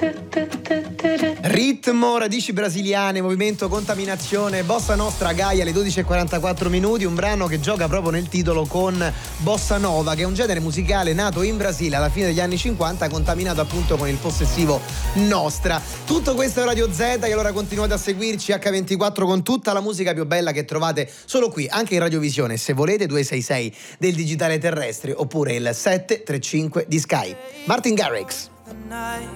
Ritmo, radici brasiliane, movimento, contaminazione, Bossa Nostra Gaia alle 12:44 minuti, un brano che gioca proprio nel titolo con Bossa Nova, che è un genere musicale nato in Brasile alla fine degli anni 50, contaminato appunto con il possessivo Nostra. Tutto questo è Radio Z, e allora continuate a seguirci H24 con tutta la musica più bella che trovate solo qui, anche in radiovisione, se volete 266 del digitale terrestre oppure il 735 di Sky. Martin Garrix.